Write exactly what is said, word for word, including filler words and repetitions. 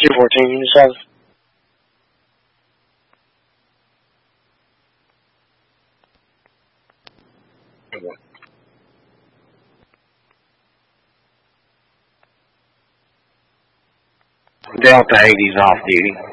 two fourteen, Unit seven. Delta eighty's off duty.